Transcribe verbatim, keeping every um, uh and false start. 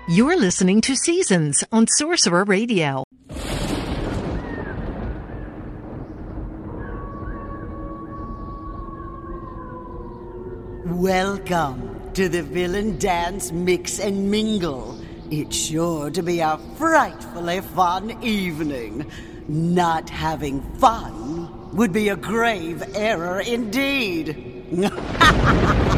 You're listening to Seasons on Sorcerer Radio. Welcome to the Villain Dance Mix and Mingle. It's sure to be a frightfully fun evening. Not having fun would be a grave error indeed.